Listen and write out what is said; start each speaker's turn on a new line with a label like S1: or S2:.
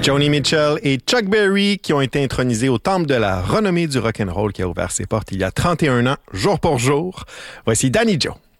S1: Joni Mitchell et Chuck Berry qui ont été intronisés au temple de la renommée du rock'n'roll qui a ouvert ses portes il y a 31 ans, jour pour jour. Voici Danny Joe.